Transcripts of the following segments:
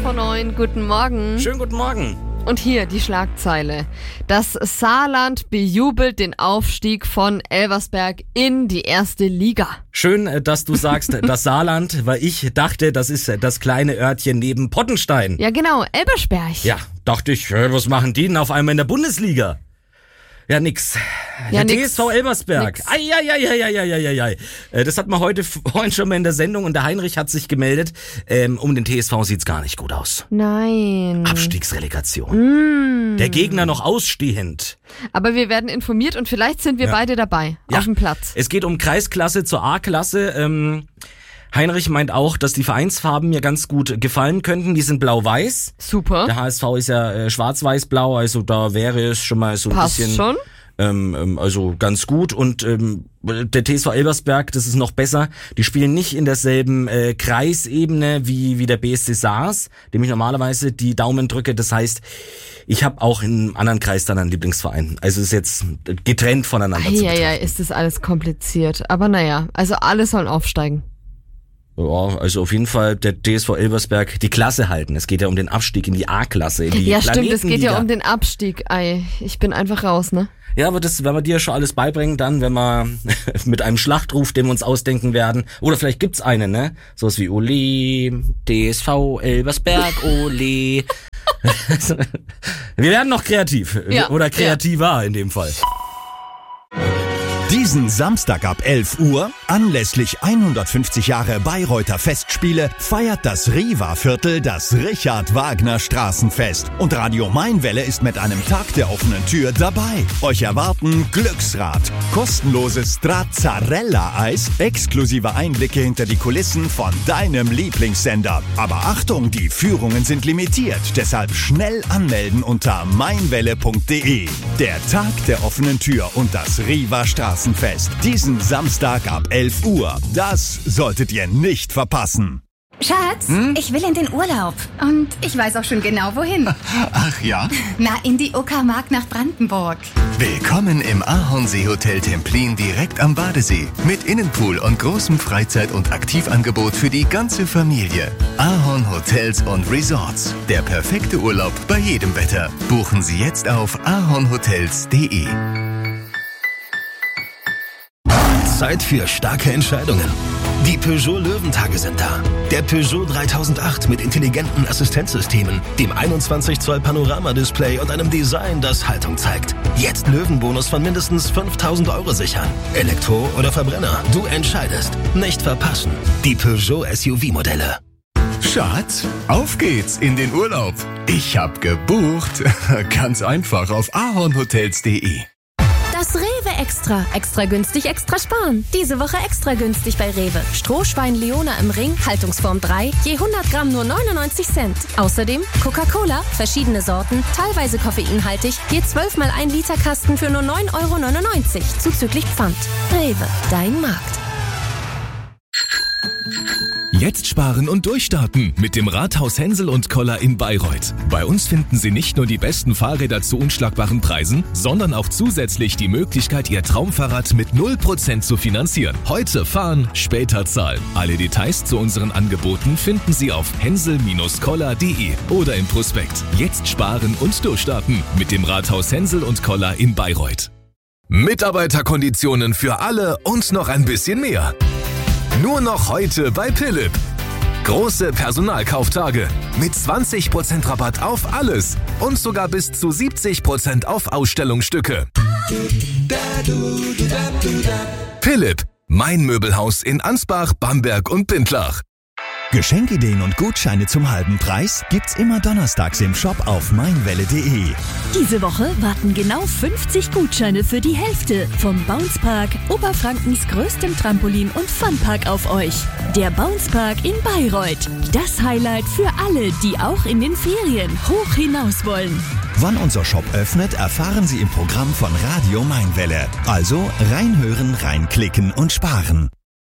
9. Guten Morgen. Schönen guten Morgen. Und hier die Schlagzeile. Das Saarland bejubelt den Aufstieg von Elversberg in die erste Liga. Schön, dass du sagst, das Saarland, weil ich dachte, das ist das kleine Örtchen neben Pottenstein. Ja genau, Elversberg. Ja, dachte ich, was machen die denn auf einmal in der Bundesliga? Ja, nix. Ja, der nix. TSV Elversberg. Nix. Ei. Das hat man vorhin schon mal in der Sendung und der Heinrich hat sich gemeldet. Um den TSV sieht's gar nicht gut aus. Nein. Abstiegsrelegation. Der Gegner noch ausstehend. Aber wir werden informiert und vielleicht sind wir beide dabei auf dem Platz. Es geht um Kreisklasse zur A-Klasse. Heinrich meint auch, dass die Vereinsfarben mir ganz gut gefallen könnten. Die sind blau-weiß. Super. Der HSV ist ja schwarz-weiß-blau, also da wäre es schon mal so ein Passt bisschen... schon. Also ganz gut. Und der TSV Elversberg, das ist noch besser, die spielen nicht in derselben Kreisebene wie der BSC Saars, dem ich normalerweise die Daumen drücke. Das heißt, ich habe auch in einem anderen Kreis dann einen Lieblingsverein. Also ist jetzt getrennt voneinander zu betrachten. Ja, ist das alles kompliziert. Aber naja, also alle sollen aufsteigen. Ja, also auf jeden Fall der TSV Elversberg die Klasse halten. Es geht ja um den Abstieg in die A-Klasse, in die Ja, stimmt, es geht Planetenliga. ja um den Abstieg. Ich bin einfach raus, ne? Ja, aber das werden wir dir schon alles beibringen dann, wenn wir mit einem Schlachtruf, den wir uns ausdenken werden. Oder vielleicht gibt's einen, ne? Sowas wie Ole, TSV Elversberg, Ole. Wir werden noch kreativ. Ja, Oder kreativer in dem Fall. Diesen Samstag ab 11 Uhr, anlässlich 150 Jahre Bayreuther Festspiele, feiert das Riva-Viertel das Richard-Wagner-Straßenfest. Und Radio Mainwelle ist mit einem Tag der offenen Tür dabei. Euch erwarten Glücksrad, kostenloses Stracciarella-Eis, exklusive Einblicke hinter die Kulissen von deinem Lieblingssender. Aber Achtung, die Führungen sind limitiert, deshalb schnell anmelden unter mainwelle.de. Der Tag der offenen Tür und das Riva-Straßenfest. Diesen Samstag ab 11 Uhr. Das solltet ihr nicht verpassen. Schatz, ich will in den Urlaub. Und ich weiß auch schon genau, wohin. Ach ja? Na, in die Uckermark nach Brandenburg. Willkommen im Ahornsee Hotel Templin direkt am Badesee. Mit Innenpool und großem Freizeit- und Aktivangebot für die ganze Familie. Ahorn Hotels und Resorts. Der perfekte Urlaub bei jedem Wetter. Buchen Sie jetzt auf ahornhotels.de. Zeit für starke Entscheidungen. Die Peugeot Löwentage sind da. Der Peugeot 3008 mit intelligenten Assistenzsystemen, dem 21 Zoll Panoramadisplay und einem Design, das Haltung zeigt. Jetzt Löwenbonus von mindestens 5.000 € sichern. Elektro oder Verbrenner, du entscheidest. Nicht verpassen. Die Peugeot SUV-Modelle. Schatz, auf geht's in den Urlaub. Ich hab gebucht. Ganz einfach auf ahornhotels.de. Das Rewe Extra. Extra günstig, extra sparen. Diese Woche extra günstig bei Rewe. Strohschwein Leona im Ring, Haltungsform 3, je 100 Gramm nur 99 Cent. Außerdem Coca-Cola, verschiedene Sorten, teilweise koffeinhaltig, je 12 mal 1 Liter Kasten für nur 9,99 € zuzüglich Pfand. Rewe, dein Markt. Jetzt sparen und durchstarten mit dem Rathaus Hensel und Koller in Bayreuth. Bei uns finden Sie nicht nur die besten Fahrräder zu unschlagbaren Preisen, sondern auch zusätzlich die Möglichkeit, Ihr Traumfahrrad mit 0% zu finanzieren. Heute fahren, später zahlen. Alle Details zu unseren Angeboten finden Sie auf hensel-koller.de oder im Prospekt. Jetzt sparen und durchstarten mit dem Rathaus Hensel und Koller in Bayreuth. Mitarbeiterkonditionen für alle und noch ein bisschen mehr. Nur noch heute bei Philipp. Große Personalkauftage mit 20% Rabatt auf alles und sogar bis zu 70% auf Ausstellungsstücke. Philipp, mein Möbelhaus in Ansbach, Bamberg und Bindlach. Geschenkideen und Gutscheine zum halben Preis gibt's immer donnerstags im Shop auf mainwelle.de. Diese Woche warten genau 50 Gutscheine für die Hälfte vom Bounce Park, Oberfrankens größtem Trampolin- und Funpark auf euch. Der Bounce Park in Bayreuth. Das Highlight für alle, die auch in den Ferien hoch hinaus wollen. Wann unser Shop öffnet, erfahren Sie im Programm von Radio Mainwelle. Also reinhören, reinklicken und sparen.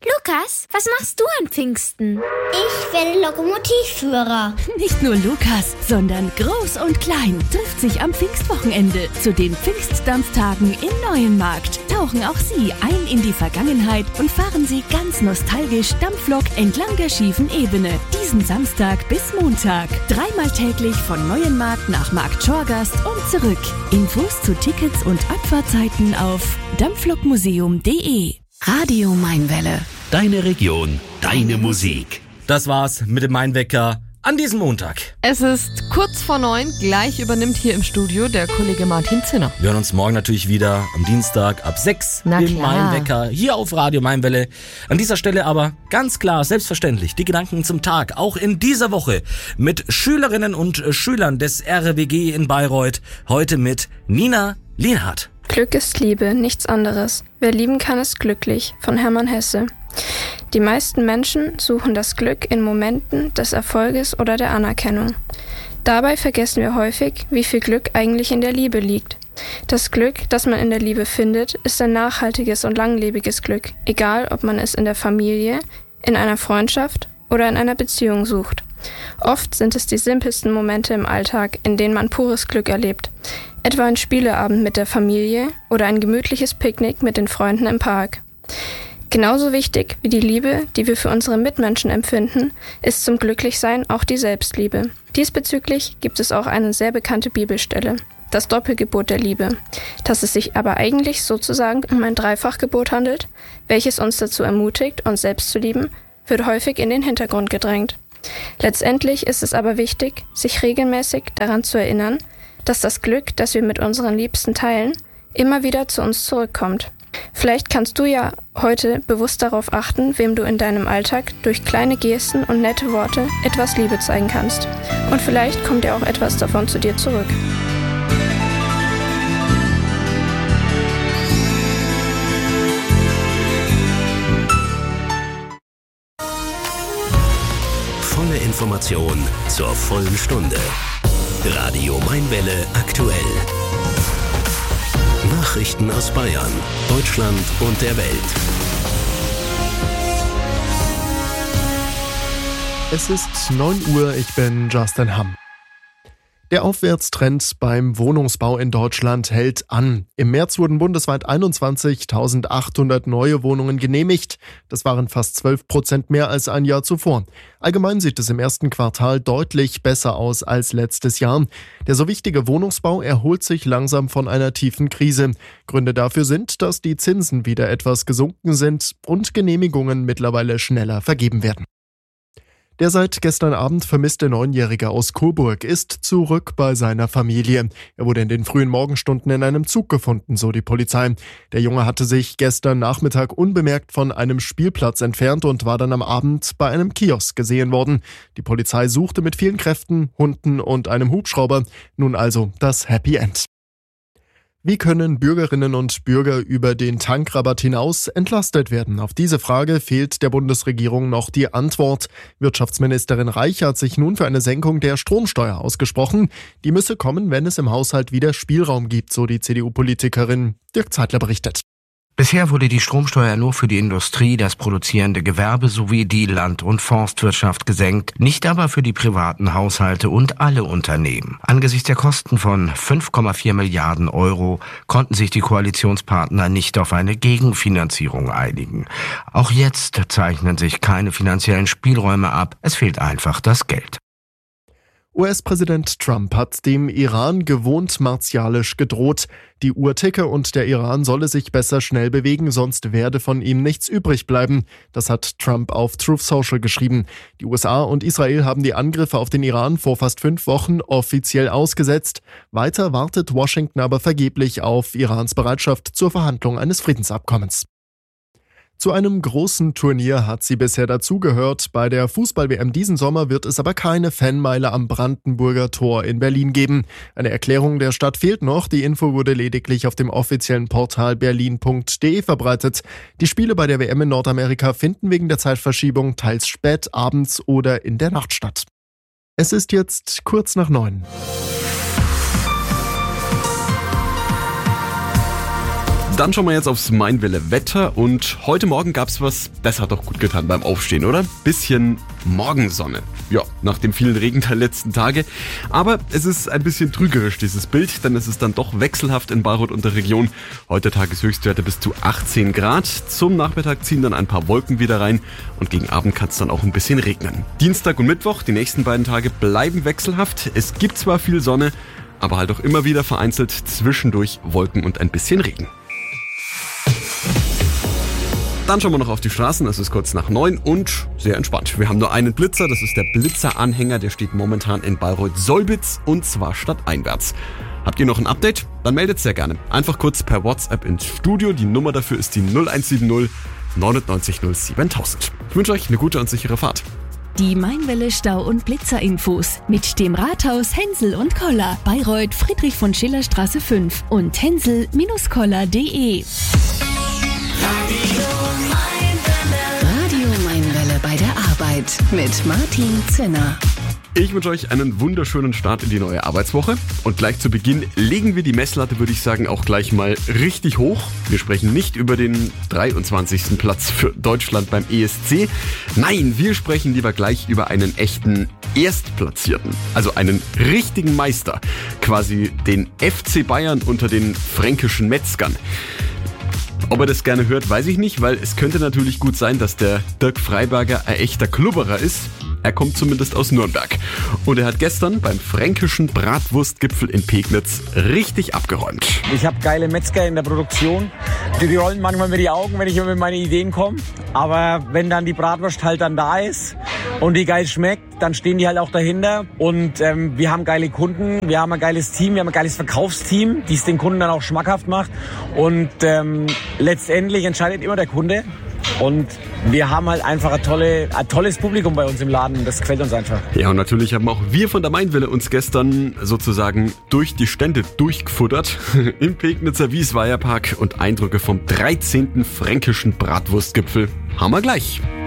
Lukas, was machst du an Pfingsten? Ich werde Lokomotivführer. Nicht nur Lukas, sondern Groß und Klein trifft sich am Pfingstwochenende zu den Pfingstdampftagen in Neuenmarkt. Tauchen auch Sie ein in die Vergangenheit und fahren Sie ganz nostalgisch Dampflok entlang der schiefen Ebene. Diesen Samstag bis Montag. 3-mal täglich von Neuenmarkt nach Markt Schorgast und zurück. Infos zu Tickets und Abfahrtzeiten auf dampflokmuseum.de. Radio Mainwelle. Deine Region, deine Musik. Das war's mit dem Mainwecker an diesem Montag. Es ist kurz vor 9, gleich übernimmt hier im Studio der Kollege Martin Zinner. Wir hören uns morgen natürlich wieder am Dienstag ab 6 Na im klar. Mainwecker hier auf Radio Mainwelle. An dieser Stelle aber ganz klar, selbstverständlich, die Gedanken zum Tag, auch in dieser Woche mit Schülerinnen und Schülern des RWG in Bayreuth, heute mit Nina Lienhardt. Glück ist Liebe, nichts anderes. Wer lieben kann, ist glücklich, von Hermann Hesse. Die meisten Menschen suchen das Glück in Momenten des Erfolges oder der Anerkennung. Dabei vergessen wir häufig, wie viel Glück eigentlich in der Liebe liegt. Das Glück, das man in der Liebe findet, ist ein nachhaltiges und langlebiges Glück, egal ob man es in der Familie, in einer Freundschaft oder in einer Beziehung sucht. Oft sind es die simpelsten Momente im Alltag, in denen man pures Glück erlebt. Etwa ein Spieleabend mit der Familie oder ein gemütliches Picknick mit den Freunden im Park. Genauso wichtig wie die Liebe, die wir für unsere Mitmenschen empfinden, ist zum Glücklichsein auch die Selbstliebe. Diesbezüglich gibt es auch eine sehr bekannte Bibelstelle, das Doppelgebot der Liebe. Dass es sich aber eigentlich sozusagen um ein Dreifachgebot handelt, welches uns dazu ermutigt, uns selbst zu lieben, wird häufig in den Hintergrund gedrängt. Letztendlich ist es aber wichtig, sich regelmäßig daran zu erinnern, dass das Glück, das wir mit unseren Liebsten teilen, immer wieder zu uns zurückkommt. Vielleicht kannst du ja heute bewusst darauf achten, wem du in deinem Alltag durch kleine Gesten und nette Worte etwas Liebe zeigen kannst. Und vielleicht kommt ja auch etwas davon zu dir zurück. Volle Information zur vollen Stunde. Radio Mainwelle aktuell. Nachrichten aus Bayern, Deutschland und der Welt. Es ist 9 Uhr, ich bin Justin Hamm. Der Aufwärtstrend beim Wohnungsbau in Deutschland hält an. Im März wurden bundesweit 21.800 neue Wohnungen genehmigt. Das waren fast 12% mehr als ein Jahr zuvor. Allgemein sieht es im ersten Quartal deutlich besser aus als letztes Jahr. Der so wichtige Wohnungsbau erholt sich langsam von einer tiefen Krise. Gründe dafür sind, dass die Zinsen wieder etwas gesunken sind und Genehmigungen mittlerweile schneller vergeben werden. Der seit gestern Abend vermisste 9-Jährige aus Coburg ist zurück bei seiner Familie. Er wurde in den frühen Morgenstunden in einem Zug gefunden, so die Polizei. Der Junge hatte sich gestern Nachmittag unbemerkt von einem Spielplatz entfernt und war dann am Abend bei einem Kiosk gesehen worden. Die Polizei suchte mit vielen Kräften, Hunden und einem Hubschrauber. Nun also das Happy End. Wie können Bürgerinnen und Bürger über den Tankrabatt hinaus entlastet werden? Auf diese Frage fehlt der Bundesregierung noch die Antwort. Wirtschaftsministerin Reich hat sich nun für eine Senkung der Stromsteuer ausgesprochen. Die müsse kommen, wenn es im Haushalt wieder Spielraum gibt, so die CDU-Politikerin. Dirk Zeitler berichtet. Bisher wurde die Stromsteuer nur für die Industrie, das produzierende Gewerbe sowie die Land- und Forstwirtschaft gesenkt, nicht aber für die privaten Haushalte und alle Unternehmen. Angesichts der Kosten von 5,4 Milliarden Euro konnten sich die Koalitionspartner nicht auf eine Gegenfinanzierung einigen. Auch jetzt zeichnen sich keine finanziellen Spielräume ab, es fehlt einfach das Geld. US-Präsident Trump hat dem Iran gewohnt martialisch gedroht. Die Uhr ticke und der Iran solle sich besser schnell bewegen, sonst werde von ihm nichts übrig bleiben. Das hat Trump auf Truth Social geschrieben. Die USA und Israel haben die Angriffe auf den Iran vor fast 5 Wochen offiziell ausgesetzt. Weiter wartet Washington aber vergeblich auf Irans Bereitschaft zur Verhandlung eines Friedensabkommens. Zu einem großen Turnier hat sie bisher dazugehört. Bei der Fußball-WM diesen Sommer wird es aber keine Fanmeile am Brandenburger Tor in Berlin geben. Eine Erklärung der Stadt fehlt noch. Die Info wurde lediglich auf dem offiziellen Portal berlin.de verbreitet. Die Spiele bei der WM in Nordamerika finden wegen der Zeitverschiebung teils spät abends oder in der Nacht statt. Es ist jetzt kurz nach 9. Dann schauen wir jetzt aufs Mainwelle-Wetter und heute Morgen gab's was, das hat doch gut getan beim Aufstehen, oder? Bisschen Morgensonne. Ja, nach dem vielen Regen der letzten Tage. Aber es ist ein bisschen trügerisch, dieses Bild, denn es ist dann doch wechselhaft in Bayreuth und der Region. Heute Tageshöchstwerte bis zu 18 Grad. Zum Nachmittag ziehen dann ein paar Wolken wieder rein und gegen Abend kann es dann auch ein bisschen regnen. Dienstag und Mittwoch, die nächsten beiden Tage bleiben wechselhaft. Es gibt zwar viel Sonne, aber halt auch immer wieder vereinzelt zwischendurch Wolken und ein bisschen Regen. Dann schauen wir noch auf die Straßen, es ist kurz nach 9 und sehr entspannt. Wir haben nur einen Blitzer, das ist der Blitzer-Anhänger, der steht momentan in Bayreuth-Solbitz und zwar stadteinwärts. Habt ihr noch ein Update? Dann meldet sehr gerne. Einfach kurz per WhatsApp ins Studio, die Nummer dafür ist die 0170 99 07000. Ich wünsche euch eine gute und sichere Fahrt. Die Mainwelle Stau- und Blitzerinfos mit dem Rathaus Hensel und Koller, Bayreuth Friedrich von Schiller Straße 5 und hensel-koller.de. Radio Mainwelle bei der Arbeit mit Martin Zinner. Ich wünsche euch einen wunderschönen Start in die neue Arbeitswoche. Und gleich zu Beginn legen wir die Messlatte, würde ich sagen, auch gleich mal richtig hoch. Wir sprechen nicht über den 23. Platz für Deutschland beim ESC. Nein, wir sprechen lieber gleich über einen echten Erstplatzierten. Also einen richtigen Meister. Quasi den FC Bayern unter den fränkischen Metzgern. Ob er das gerne hört, weiß ich nicht, weil es könnte natürlich gut sein, dass der Dirk Freiberger ein echter Klubberer ist. Er kommt zumindest aus Nürnberg. Und er hat gestern beim fränkischen Bratwurstgipfel in Pegnitz richtig abgeräumt. Ich habe geile Metzger in der Produktion. Die rollen manchmal mir die Augen, wenn ich mit meine Ideen komme. Aber wenn dann die Bratwurst halt dann da ist und die geil schmeckt, dann stehen die halt auch dahinter. Und wir haben geile Kunden, wir haben ein geiles Team, wir haben ein geiles Verkaufsteam, die es den Kunden dann auch schmackhaft macht. Und letztendlich entscheidet immer der Kunde. Und wir haben halt einfach ein tolles Publikum bei uns im Laden. Das gefällt uns einfach. Ja, und natürlich haben auch wir von der Mainwelle uns gestern sozusagen durch die Stände durchgefuttert. Im Pegnitzer Wiesweierpark und Eindrücke vom 13. fränkischen Bratwurstgipfel haben wir gleich.